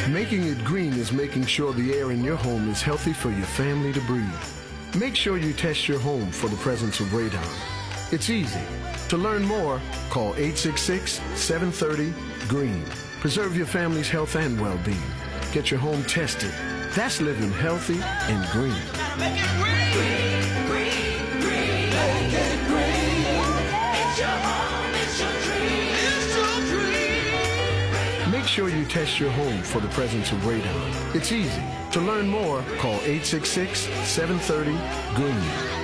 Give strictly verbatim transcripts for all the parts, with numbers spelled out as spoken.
Making it green is making sure the air in your home is healthy for your family to breathe. Make sure you test your home for the presence of radon. It's easy. To learn more, call eight six six, seven three zero, GREEN. Preserve your family's health and well-being. Get your home tested. That's living healthy and green. Make it green, green, green. Make it green. It's your home, it's your dream, it's your dream. Make sure you test your home for the presence of radon. It's easy. To learn more, call eight six six, seven three zero, GREEN.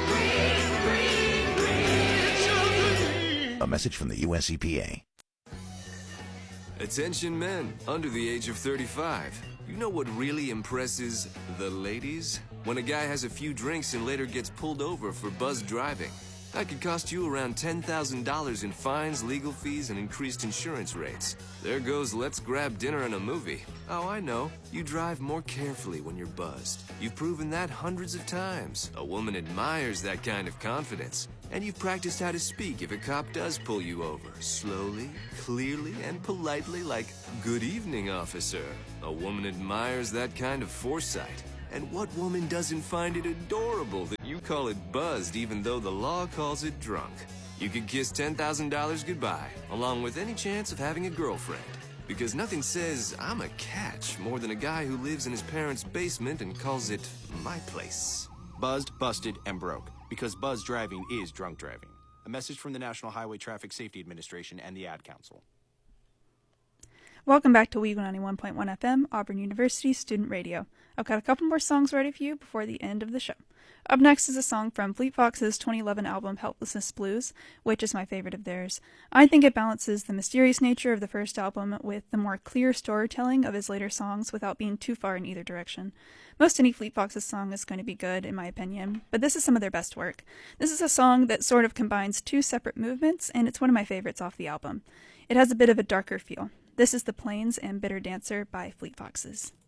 A message from the U S E P A. Attention men under the age of thirty-five. You know what really impresses the ladies? When a guy has a few drinks and later gets pulled over for buzzed driving. That could cost you around ten thousand dollars in fines, legal fees, and increased insurance rates. There goes let's grab dinner and a movie. Oh, I know. You drive more carefully when you're buzzed. You've proven that hundreds of times. A woman admires that kind of confidence. And you've practiced how to speak if a cop does pull you over. Slowly, clearly, and politely like, "Good evening, officer." A woman admires that kind of foresight. And what woman doesn't find it adorable that you call it buzzed even though the law calls it drunk? You could kiss ten thousand dollars goodbye, along with any chance of having a girlfriend. Because nothing says, "I'm a catch," more than a guy who lives in his parents' basement and calls it my place. Buzzed, busted, and broke. Because buzz driving is drunk driving. A message from the National Highway Traffic Safety Administration and the Ad Council. Welcome back to Weagle ninety-one point one F M, Auburn University Student Radio. I've got a couple more songs ready for you before the end of the show. Up next is a song from Fleet Foxes' twenty eleven album Helplessness Blues, which is my favorite of theirs. I think it balances the mysterious nature of the first album with the more clear storytelling of his later songs without being too far in either direction. Most any Fleet Foxes song is going to be good, in my opinion, but this is some of their best work. This is a song that sort of combines two separate movements, and it's one of my favorites off the album. It has a bit of a darker feel. This is The Plains and Bitter Dancer by Fleet Foxes.